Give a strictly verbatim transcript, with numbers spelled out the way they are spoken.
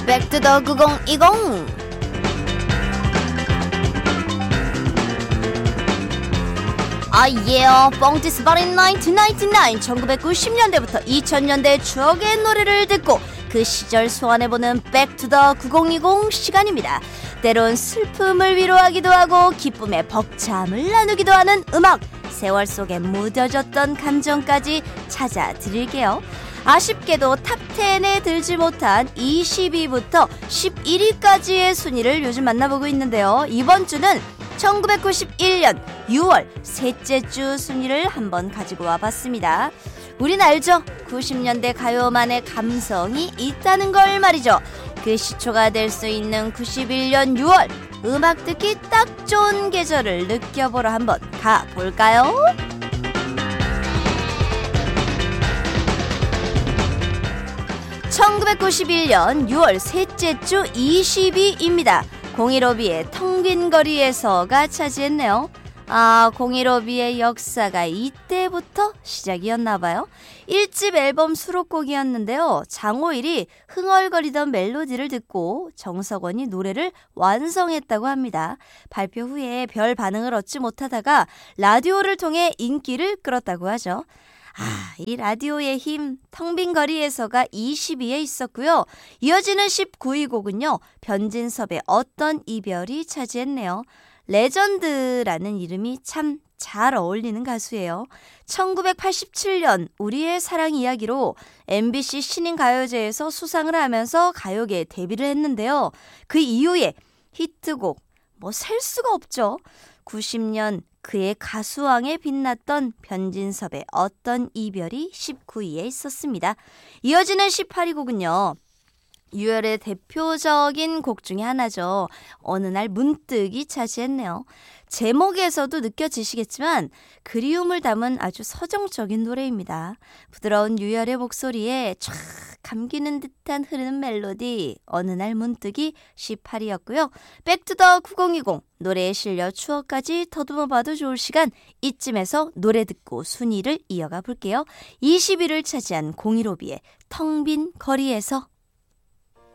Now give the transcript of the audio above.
백투더 구천이십. 아예요. 뻥디스 바린 천구백구십구. 천구백구십 년대부터 이천 년대 추억의 노래를 듣고 그 시절 소환해보는 백투더 구천이십 시간입니다. 때론 슬픔을 위로하기도 하고 기쁨의 벅참을 나누기도 하는 음악, 세월 속에 묻어졌던 감정까지 찾아드릴게요. 아쉽게도 탑텐에 들지 못한 이십 위부터 십일 위까지의 순위를 요즘 만나보고 있는데요. 이번 주는 천구백구십일 년 유월 셋째 주 순위를 한번 가지고 와봤습니다. 우린 알죠? 구십 년대 가요만의 감성이 있다는 걸 말이죠. 그 시초가 될 수 있는 구십일 년 유월, 음악 듣기 딱 좋은 계절을 느껴보러 한번 가볼까요? 천구백구십일 년 유월 셋째 주 이십 위입니다. 공일오비의 텅 빈 거리에서가 차지했네요. 아, 공일오비의 역사가 이때부터 시작이었나봐요. 일 집 앨범 수록곡이었는데요. 장호일이 흥얼거리던 멜로디를 듣고 정석원이 노래를 완성했다고 합니다. 발표 후에 별 반응을 얻지 못하다가 라디오를 통해 인기를 끌었다고 하죠. 아, 이 라디오의 힘, 텅 빈 거리에서가 이십 위에 있었고요. 이어지는 십구 위 곡은요, 변진섭의 어떤 이별이 차지했네요. 레전드라는 이름이 참 잘 어울리는 가수예요. 천구백팔십칠 년 우리의 사랑 이야기로 엠비씨 신인가요제에서 수상을 하면서 가요계에 데뷔를 했는데요. 그 이후에 히트곡 뭐 셀 수가 없죠. 구십 년 그의 가수왕에 빛났던 변진섭의 어떤 이별이 십구 위에 있었습니다. 이어지는 십팔 위 곡은요, 유열의 대표적인 곡 중에 하나죠. 어느 날 문득이 차지했네요. 제목에서도 느껴지시겠지만 그리움을 담은 아주 서정적인 노래입니다. 부드러운 유열의 목소리에 촥 감기는 듯한 흐르는 멜로디, 어느 날 문득이 십팔 위였고요. 백투더 구천이십, 노래에 실려 추억까지 더듬어 봐도 좋을 시간, 이쯤에서 노래 듣고 순위를 이어가 볼게요. 이십 위를 차지한 공일오비의 텅 빈 거리에서.